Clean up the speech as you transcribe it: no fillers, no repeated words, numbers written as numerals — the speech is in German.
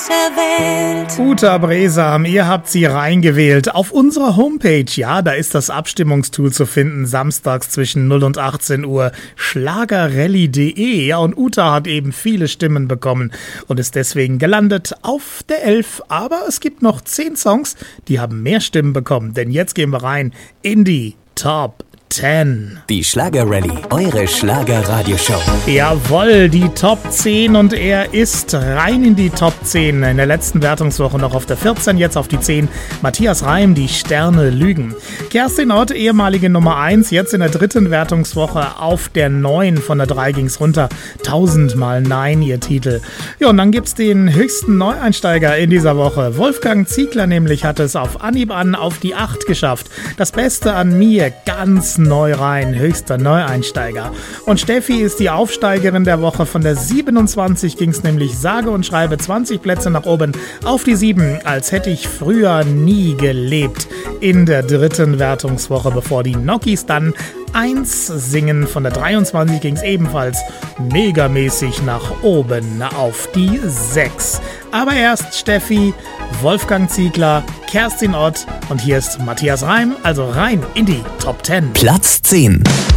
der Welt. Uta Bresam, ihr habt sie reingewählt. Auf unserer Homepage, ja, da ist das Abstimmungstool zu finden, samstags zwischen 0 und 18 Uhr, schlagerrally.de. Ja, und Uta hat eben viele Stimmen bekommen und ist deswegen gelandet auf der 11. Aber es gibt noch 10 Songs, die haben mehr Stimmen bekommen, denn jetzt gehen wir rein in die Top 10. Die Schlager-Rallye, eure Schlager-Radioshow. Jawohl, die Top 10 und er ist rein in die Top 10. In der letzten Wertungswoche noch auf der 14, jetzt auf die 10. Matthias Reim, die Sterne lügen. Kerstin Ott, ehemalige Nummer 1, jetzt in der dritten Wertungswoche auf der 9. Von der 3 ging's runter. 1000-mal Nein, ihr Titel. Ja, und dann gibt's den höchsten Neueinsteiger in dieser Woche. Wolfgang Ziegler nämlich hat es auf Anhieb an auf die 8 geschafft. Das Beste an mir, ganz neu rein, höchster Neueinsteiger. Und Steffi ist die Aufsteigerin der Woche. Von der 27 ging es nämlich sage und schreibe 20 Plätze nach oben auf die 7, als hätte ich früher nie gelebt. In der dritten Wertungswoche, bevor die Nokis dann 1 singen. Von der 23 ging es ebenfalls megamäßig nach oben auf die 6. Aber erst Steffi, Wolfgang Ziegler, Kerstin Ott und hier ist Matthias Reim, also rein in die Top 10. Platz 10.